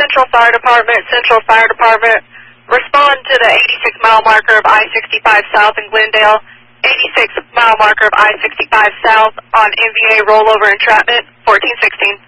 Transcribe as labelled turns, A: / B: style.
A: Central Fire Department, Central Fire Department. Respond to the 86-mile marker of I-65 South in Glendale, 86-mile marker of I-65 South on NVA rollover entrapment, 1416.